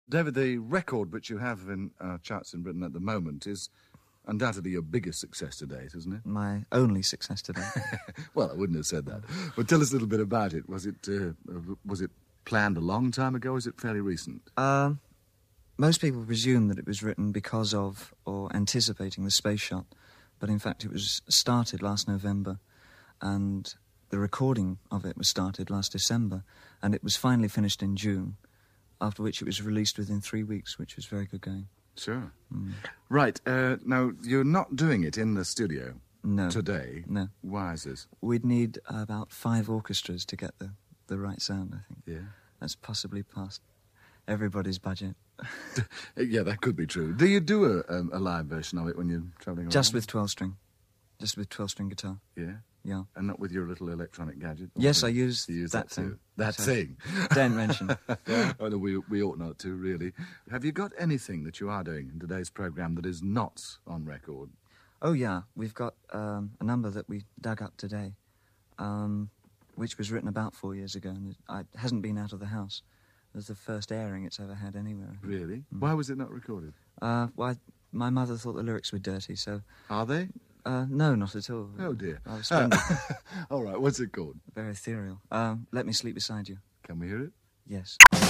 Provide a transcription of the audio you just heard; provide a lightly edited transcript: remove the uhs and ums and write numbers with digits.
David, the record which you have in charts in Britain at the moment is undoubtedly your biggest success to date, isn't it? My only success to date. Well, I wouldn't have said that. But tell us a little bit about it. Was it planned a long time ago, or is it fairly recent? Most people presume that it was written because of or anticipating the space shot, but in fact it was started last November, and the recording of it was started last December, and it was finally finished in June, after which it was released within 3 weeks, which was very good going. Sure. Right, now, you're not doing it in the studio today. No. Why is this? We'd need about 5 orchestras to get the right sound, I think. Yeah. That's possibly past everybody's budget. Yeah, that could be true. Do you do a live version of it when you're travelling around? Just with 12-string. Just with 12-string guitar. Yeah? Yeah. And not with your little electronic gadget? Yes, I use that thing. too. That thing. Don't mention. Yeah. Oh, no, we ought not to, really. Have you got anything that you are doing in today's programme that is not on record? Oh, yeah. We've got a number that we dug up today, which was written about 4 years ago, and it hasn't been out of the house. It was the first airing it's ever had anywhere. Really? Why was it not recorded? Well, my mother thought the lyrics were dirty, so... Are they? No, not at all. Oh, dear. I was splendid. All right, what's it called? Very ethereal. Let Me Sleep Beside You. Can we hear it? Yes.